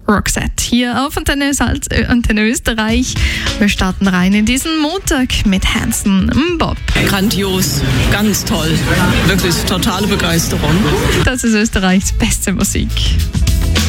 Roxette hier auf Antenne Österreich. Wir starten rein in diesen Montag mit Hanson Mbop. Grandios, ganz toll, wirklich totale Begeisterung. Das ist Österreichs beste Musik.